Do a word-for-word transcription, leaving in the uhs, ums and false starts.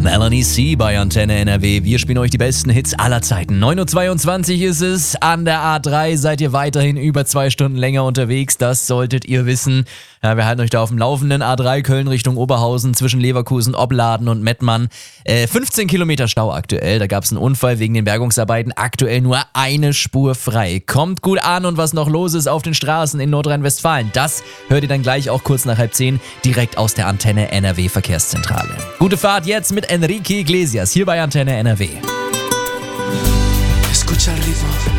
Melanie C. bei Antenne N R W. Wir spielen euch die besten Hits aller Zeiten. neun Uhr zweiundzwanzig ist es. An der A drei seid ihr weiterhin über zwei Stunden länger unterwegs. Das solltet ihr wissen. Ja, wir halten euch da auf dem Laufenden. A drei Köln Richtung Oberhausen zwischen Leverkusen, Opladen und Mettmann. Äh, fünfzehn Kilometer Stau aktuell. Da gab es einen Unfall wegen den Bergungsarbeiten. Aktuell nur eine Spur frei. Kommt gut an und was noch los ist auf den Straßen in Nordrhein-Westfalen, das hört ihr dann gleich auch kurz nach halb zehn direkt aus der Antenne N R W Verkehrszentrale. Gute Fahrt jetzt mit Enrique Iglesias hier bei Antenne N R W. Escucha el ritmo.